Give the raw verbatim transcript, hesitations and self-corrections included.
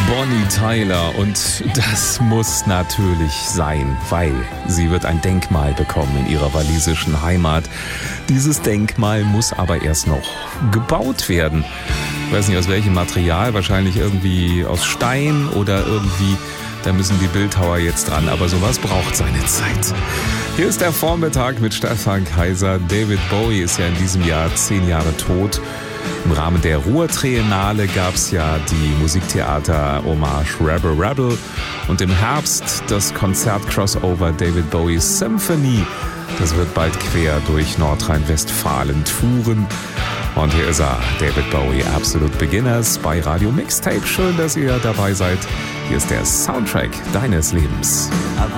Bonnie Tyler, und das muss natürlich sein, weil sie wird ein Denkmal bekommen in ihrer walisischen Heimat. Dieses Denkmal muss aber erst noch gebaut werden. Ich weiß nicht aus welchem Material, wahrscheinlich irgendwie aus Stein oder irgendwie, da müssen die Bildhauer jetzt dran, aber sowas braucht seine Zeit. Hier ist der Vormittag mit Stefan Kaiser. David Bowie ist ja in diesem Jahr zehn Jahre tot. Im Rahmen der Ruhr-Triennale gab es ja die Musiktheater-Hommage Rebel Rebel und im Herbst das Konzert-Crossover David Bowie's Symphony. Das wird bald quer durch Nordrhein-Westfalen touren. Und hier ist er, David Bowie, Absolute Beginners bei Radio Mixtape. Schön, dass ihr dabei seid. Hier ist der Soundtrack deines Lebens.